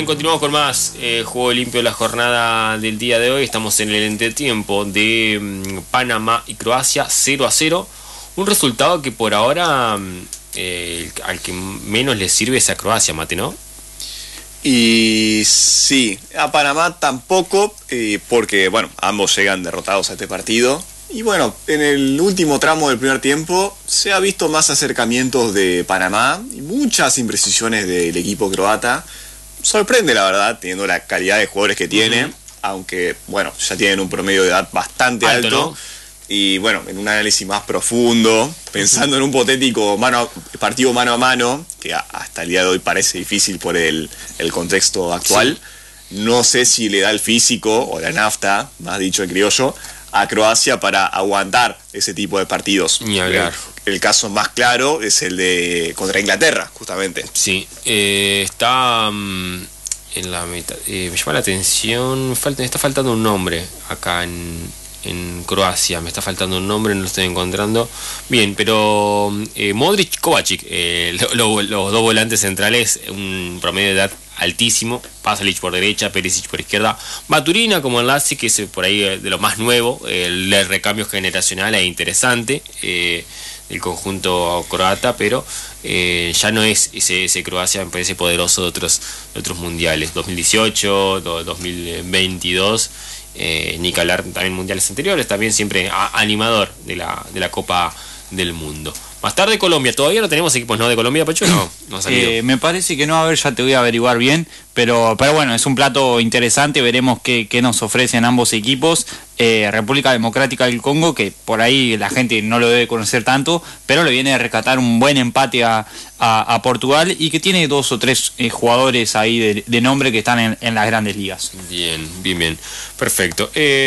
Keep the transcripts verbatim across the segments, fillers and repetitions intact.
bien, continuamos con más eh, Juego Limpio de la jornada del día de hoy. Estamos en el entretiempo de mm, Panamá y Croacia, cero a cero. Un resultado que por ahora eh, al que menos le sirve es a Croacia, Mate, ¿no? Y sí, a Panamá tampoco, eh, porque bueno, ambos llegan derrotados a este partido. Y bueno, en el último tramo del primer tiempo se ha visto más acercamientos de Panamá y muchas imprecisiones del equipo croata. Sorprende, la verdad, teniendo la calidad de jugadores que tiene, uh-huh. aunque bueno, ya tienen un promedio de edad bastante alto, alto ¿no? Y bueno, en un análisis más profundo, pensando uh-huh. en un hipotético mano, partido mano a mano, que hasta el día de hoy parece difícil por el, el contexto actual, sí. No sé si le da el físico o la nafta, más dicho en criollo, a Croacia para aguantar ese tipo de partidos. Ni hablar. El, el caso más claro es el de contra Inglaterra, justamente. Sí, eh, está um, en la mitad. Eh, me llama la atención, falta, me está faltando un nombre acá en, en Croacia, me está faltando un nombre, no lo estoy encontrando. Bien, pero eh, Modric, Kovacic, eh, lo, lo, los dos volantes centrales, un promedio de edad altísimo. Pasalic por derecha, Perisic por izquierda, Maturina como enlace, que es por ahí de lo más nuevo, el, el recambio generacional e interesante eh, del conjunto croata, pero eh, ya no es ese, ese Croacia, me parece poderoso de otros, de otros mundiales, dos mil dieciocho, dos mil veintidós, eh, ni que hablar también mundiales anteriores, también siempre a, animador de la, de la Copa del Mundo. Más tarde Colombia, todavía no tenemos equipos, ¿no? De Colombia, Pacho, no, no ha salido. Eh, me parece que no, a ver, ya te voy a averiguar bien, pero, pero bueno, es un plato interesante, veremos qué, qué nos ofrecen ambos equipos. Eh, República Democrática del Congo, que por ahí la gente no lo debe conocer tanto, pero le viene a rescatar un buen empate a, a, a Portugal y que tiene dos o tres eh, jugadores ahí de, de nombre que están en, en las grandes ligas. Bien, bien, bien, perfecto.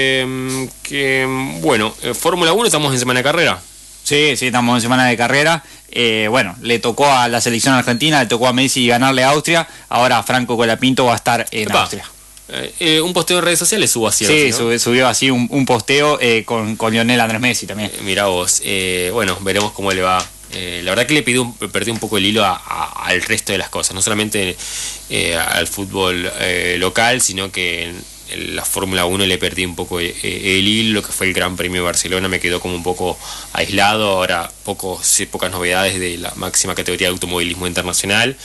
Eh, que, bueno, eh, Fórmula uno, estamos en semana de carrera. Sí, sí, estamos en semana de carrera. Eh, bueno, le tocó a la selección argentina, le tocó a Messi ganarle a Austria. Ahora Franco Colapinto va a estar en Epa. Austria. Eh, eh, un posteo en redes sociales subo así. Sí, ¿no? subió, subió así un, un posteo eh, con, con Lionel Andrés Messi también. Eh, mirá vos, eh, bueno, veremos cómo le va. Eh, la verdad que le pidió un, perdí un poco el hilo a, a, al resto de las cosas, no solamente eh, al fútbol eh, local, sino que en, la Fórmula uno le perdí un poco el hilo. Lo que fue el Gran Premio de Barcelona me quedó como un poco aislado. Ahora pocos, pocas novedades de la máxima categoría de automovilismo internacional.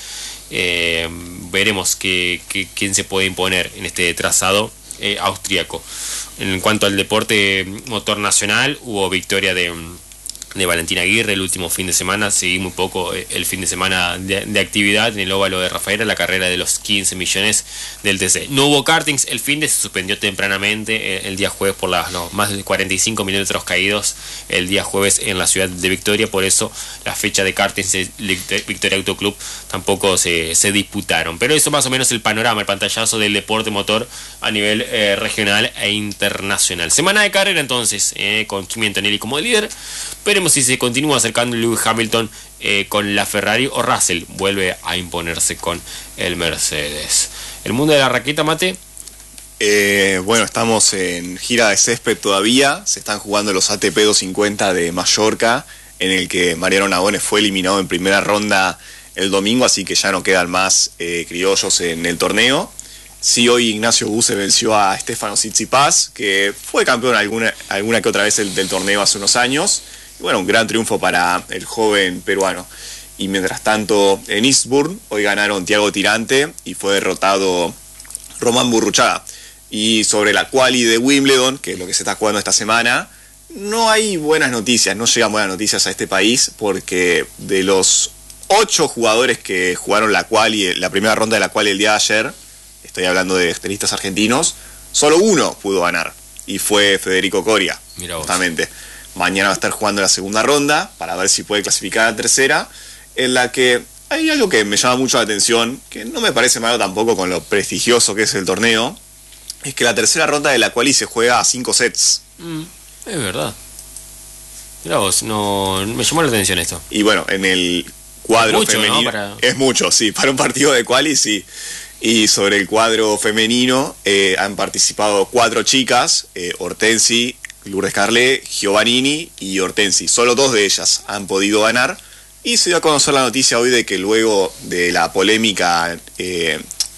Eh, veremos que, que, quién se puede imponer en este trazado eh, austríaco. En cuanto al deporte motor nacional, hubo victoria de, de Valentín Aguirre el último fin de semana. Seguí muy poco el fin de semana de, de actividad en el óvalo de Rafaela, la carrera de los quince millones del T C. No hubo kartings, el fin de se suspendió tempranamente el, el día jueves por las, los más de cuarenta y cinco milímetros caídos el día jueves en la ciudad de Victoria. Por eso la fecha de kartings de Victoria Auto Club tampoco se, se disputaron. Pero eso más o menos el panorama, el pantallazo del deporte motor a nivel eh, regional e internacional. Semana de carrera entonces, eh, con Kimi Antonelli como líder. Veremos si se continúa acercando Lewis Hamilton eh, con la Ferrari o Russell vuelve a imponerse con el Mercedes. ¿El mundo de la raqueta, Mate? Eh, bueno, estamos en gira de césped todavía. Se están jugando los A T P doscientos cincuenta de Mallorca, en el que Mariano Navone fue eliminado en primera ronda el domingo, así que ya no quedan más eh, criollos en el torneo. Sí, hoy Ignacio Buse venció a Stefano Tsitsipas, que fue campeón alguna, alguna que otra vez el, del torneo hace unos años. Bueno, un gran triunfo para el joven peruano. Y mientras tanto, en Eastbourne, hoy ganaron Thiago Tirante y fue derrotado Román Burruchaga. Y sobre la quali de Wimbledon, que es lo que se está jugando esta semana, no hay buenas noticias, no llegan buenas noticias a este país, porque de los ocho jugadores que jugaron la quali, la primera ronda de la quali el día de ayer, estoy hablando de tenistas argentinos, solo uno pudo ganar, y fue Federico Coria, justamente. Mañana va a estar jugando la segunda ronda para ver si puede clasificar a la tercera, en la que hay algo que me llama mucho la atención, que no me parece malo tampoco con lo prestigioso que es el torneo, es que la tercera ronda de la quali se juega a cinco sets. Mm, es verdad. Mirá vos, no, me llamó la atención esto. Y bueno, en el cuadro mucho, femenino... ¿no? Para... Es mucho, sí, para un partido de quali, sí. Y sobre el cuadro femenino eh, han participado cuatro chicas, eh, Hortensi, Lourdes Carlet, Giovannini y Hortensi. Solo dos de ellas han podido ganar. Y se dio a conocer la noticia hoy de que luego de la polémica eh,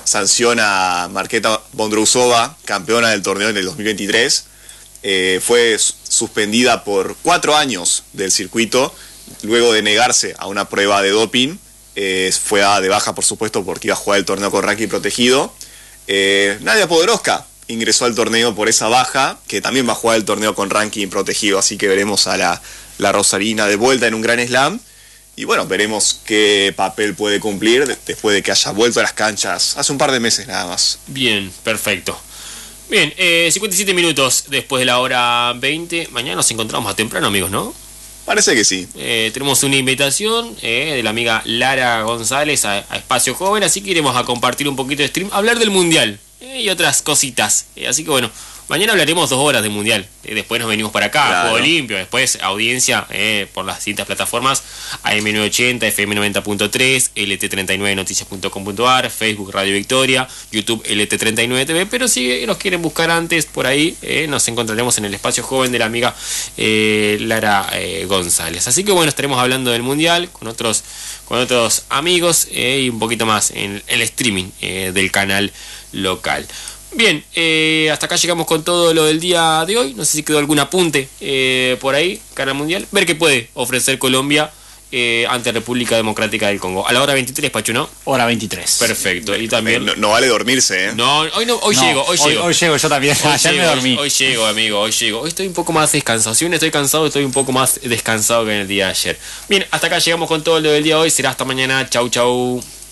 sanciona a Marketa Vondrousova, campeona del torneo en el dos mil veintitrés. Eh, fue suspendida por cuatro años del circuito, luego de negarse a una prueba de doping. Eh, fue dada de baja, por supuesto, porque iba a jugar el torneo con ranking protegido. Eh, Nadia Podoroska ingresó al torneo por esa baja, que también va a jugar el torneo con ranking protegido, así que veremos a la, la rosarina de vuelta en un Gran Slam. Y bueno, veremos qué papel puede cumplir después de que haya vuelto a las canchas hace un par de meses nada más. Bien, perfecto. Bien, eh, cincuenta y siete minutos después de la hora veinte. Mañana nos encontramos más temprano, amigos, ¿no? Parece que sí. Eh, tenemos una invitación eh, de la amiga Lara González a, a Espacio Joven, así que iremos a compartir un poquito de stream, hablar del Mundial eh, y otras cositas. Eh, así que bueno, mañana hablaremos dos horas de Mundial. Eh, después nos venimos para acá, Claro. Juego Limpio. Después audiencia eh, por las distintas plataformas: A M novecientos ochenta, F M noventa punto tres, L T treinta y nueve noticias punto com punto a r, Facebook Radio Victoria, YouTube L T treinta y nueve T V. Pero si nos quieren buscar antes por ahí, eh, nos encontraremos en el Espacio Joven de la amiga eh, Lara eh, González. Así que bueno, estaremos hablando del Mundial con otros, con otros amigos eh, y un poquito más en el streaming eh, del canal local. Bien, eh, hasta acá llegamos con todo lo del día de hoy. No sé si quedó algún apunte eh, por ahí, Canal Mundial. Ver qué puede ofrecer Colombia eh, ante República Democrática del Congo. A la hora veintitrés, Pachu, ¿no? Hora veintitrés. Perfecto. Y también... No, no vale dormirse, ¿eh? No, hoy no, hoy No, llego, hoy, llego. Hoy llego yo también. Hoy Ayer llego, me dormí. Hoy, hoy llego, amigo, hoy llego. Hoy estoy un poco más descansado. Si bien estoy cansado, estoy un poco más descansado que en el día de ayer. Bien, hasta acá llegamos con todo lo del día de hoy. Será hasta mañana. Chau, chau.